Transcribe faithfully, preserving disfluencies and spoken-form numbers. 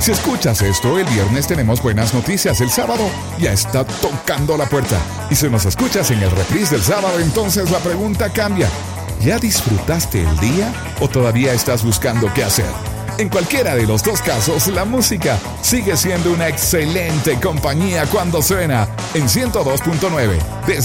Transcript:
Si escuchas esto, el viernes tenemos buenas noticias. El sábado ya está tocando la puerta. Y si nos escuchas en el reprise del sábado, entonces la pregunta cambia. ¿Ya disfrutaste el día o todavía estás buscando qué hacer? En cualquiera de los dos casos, la música sigue siendo una excelente compañía cuando suena en ciento dos punto nueve.